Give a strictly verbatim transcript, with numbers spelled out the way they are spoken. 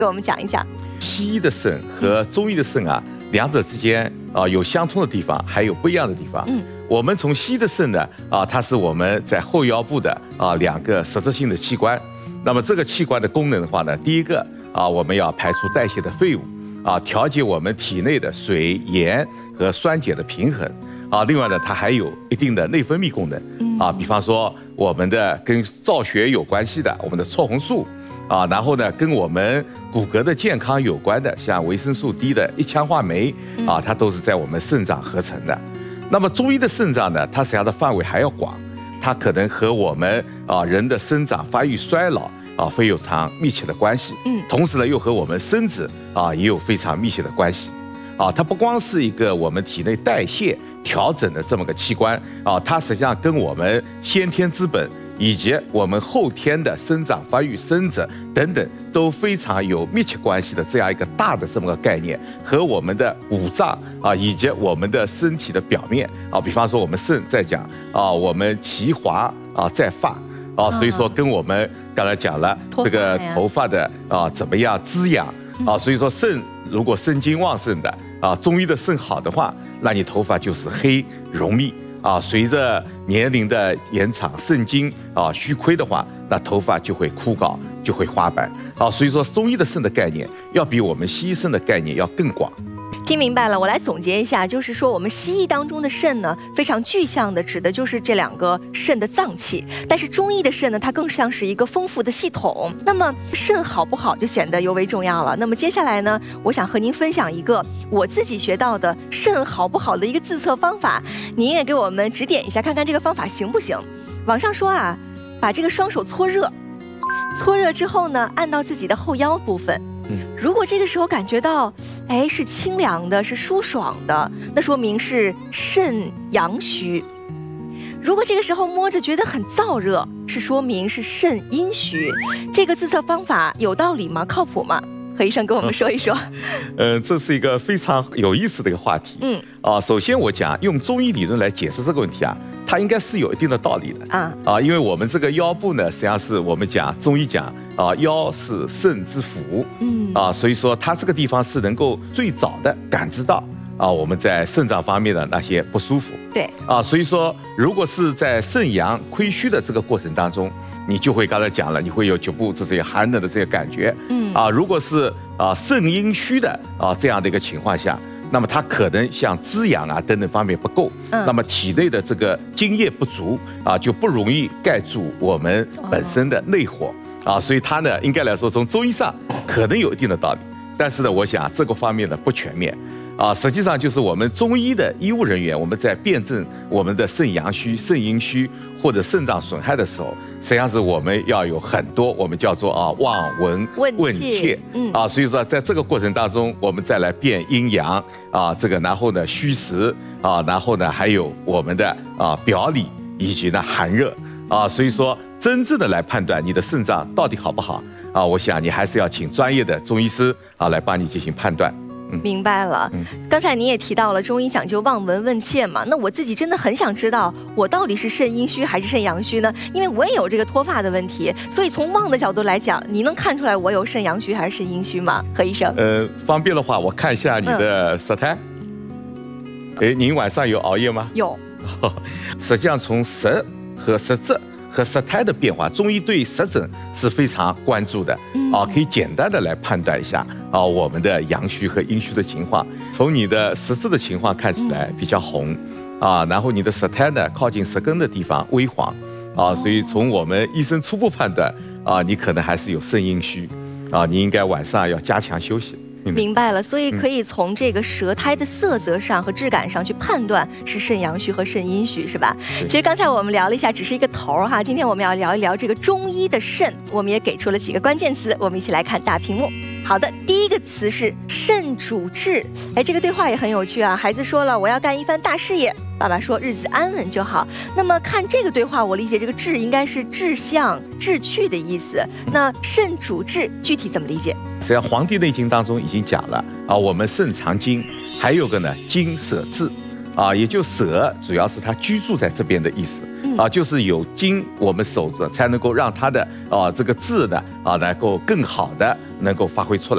给我们讲一讲。 西医的肾和中医的肾啊，两者之间啊有相通的地方，还有不一样的地方。嗯，我们从西医的肾呢啊，它是我们在后腰部的啊两个实质性的器官。那么这个器官的功能的话呢，第一个啊，我们要排出代谢的废物啊，调节我们体内的水、盐和酸碱的平衡。啊，另外呢，它还有一定的内分泌功能啊，比方说我们的跟造血有关系的我们的促红素啊，然后呢跟我们骨骼的健康有关的，像维生素 D 的一羟化酶啊，它都是在我们肾脏合成的。那么中医的肾脏呢，它实际上的范围还要广，它可能和我们啊人的生长发育衰老啊非常密切的关系，嗯，同时呢又和我们生殖啊也有非常密切的关系。啊，它不光是一个我们体内代谢调整的这么个器官啊，它实际上跟我们先天之本以及我们后天的生长发育、生殖等等都非常有密切关系的这样一个大的这么个概念，和我们的五脏啊以及我们的身体的表面啊，比方说我们肾在讲啊，我们其华啊在发。啊，所以说跟我们刚才讲了这个头发的啊怎么样滋养啊，所以说肾如果肾精旺盛的啊，中医的肾好的话，那你头发就是黑浓密啊。随着年龄的延长，肾精啊虚亏的话，那头发就会枯槁，就会花白啊。所以说中医的肾的概念要比我们西医肾的概念要更广。 听明白了，我来总结一下，就是说我们西医当中的肾呢，非常具象的指的就是这两个肾的脏器，但是中医的肾呢，它更像是一个丰富的系统。那么肾好不好就显得尤为重要了。那么接下来呢，我想和您分享一个我自己学到的肾好不好的一个自测方法，您也给我们指点一下，看看这个方法行不行。网上说啊，把这个双手搓热，搓热之后呢，按到自己的后腰部分。如果这个时候感觉到，哎，是清凉的，是舒爽的，那说明是肾阳虚。如果这个时候摸着觉得很燥热，是说明是肾阴虚。这个自测方法有道理吗？靠谱吗？何医生跟我们说一说。 嗯、呃，这是一个非常有意思的一个话题。嗯，啊，首先我讲用中医理论来解释这个问题啊，它应该是有一定的道理的啊啊，因为我们这个腰部呢，实际上是我们讲中医讲啊，腰是肾之府，嗯啊，所以说它这个地方是能够最早的感知到啊我们在肾脏方面的那些不舒服。 对啊，所以说如果是在肾阳亏虚的这个过程当中，你就会刚才讲了，你会有局部这些寒冷的这些感觉。嗯啊，如果是啊肾阴虚的啊这样的一个情况下，那么它可能像滋养啊等等方面不够，嗯，那么体内的这个津液不足啊，就不容易盖住我们本身的内火啊，所以它呢，应该来说从中医上可能有一定的道理，但是呢，我想这个方面呢不全面。啊，实际上就是我们中医的医务人员，我们在辨证我们的肾阳虚、肾阴虚或者肾脏损害的时候，实际上是我们要有很多我们叫做啊望闻问切，嗯啊，所以说在这个过程当中，我们再来辨阴阳啊，这个然后呢虚实啊，然后呢还有我们的啊表里以及呢寒热啊，所以说真正的来判断你的肾脏到底好不好啊，我想你还是要请专业的中医师啊来帮你进行判断。 明白了，刚才你也提到了中医讲究望闻问切嘛，那我自己真的很想知道我到底是肾阴虚还是肾阳虚呢？因为我也有这个脱发的问题，所以从望的角度来讲，你能看出来我有肾阳虚还是肾阴虚吗？何医生？ 呃，方便的话，我看一下你的舌苔。哎、嗯，您晚上有熬夜吗？ 有。 实际上，从舌和舌质和舌苔的变化，中医对舌诊是非常关注的，嗯、啊，可以简单的来判断一下啊我们的阳虚和阴虚的情况。从你的舌质的情况看起来比较红，嗯、啊，然后你的舌苔呢靠近舌根的地方微黄，啊，所以从我们医生初步判断啊，你可能还是有肾阴虚，啊，你应该晚上要加强休息。 明白了，所以可以从这个舌苔的色泽上和质感上去判断是肾阳虚和肾阴虚，是吧？其实刚才我们聊了一下，只是一个头儿哈，今天我们要聊一聊这个中医的肾，我们也给出了几个关键词，我们一起来看大屏幕。好的，第一个词是肾主志，哎，这个对话也很有趣啊。孩子说了，我要干一番大事业，爸爸说日子安稳就好。那么看这个对话，我理解这个志应该是志向、志趣的意思。那肾主志具体怎么理解？ 实际上《黄帝内经》当中已经讲了啊，我们肾藏精，还有个呢精舍志啊，也就舍主要是它居住在这边的意思。啊，就是有精我们守着，才能够让它的啊这个志呢啊能够更好的能够发挥出来。